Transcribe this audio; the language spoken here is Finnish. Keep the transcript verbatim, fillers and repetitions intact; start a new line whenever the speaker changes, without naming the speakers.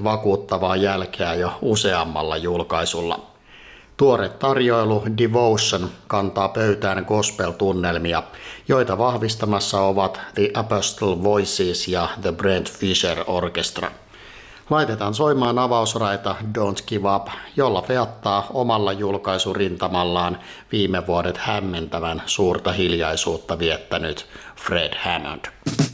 vakuuttavaa jälkeä jo useammalla julkaisulla. Tuore tarjoilu Devotion kantaa pöytään gospel-tunnelmia, joita vahvistamassa ovat The Apostle Voices ja The Brent Fisher Orchestra. Laitetaan soimaan avausraita Don't Give Up, jolla feattaa omalla julkaisurintamallaan viime vuodet hämmentävän suurta hiljaisuutta viettänyt Fred Hammond.